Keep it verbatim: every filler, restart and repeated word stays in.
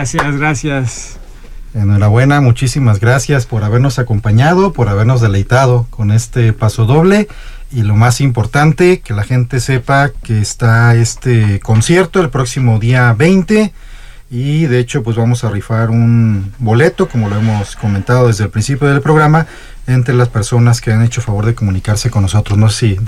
Gracias, gracias. Enhorabuena, muchísimas gracias por habernos acompañado, por habernos deleitado con este paso doble. Y lo más importante, que la gente sepa que está este concierto el próximo día veinte. Y de hecho, pues vamos a rifar un boleto, como lo hemos comentado desde el principio del programa, entre las personas que han hecho favor de comunicarse con nosotros. No sé si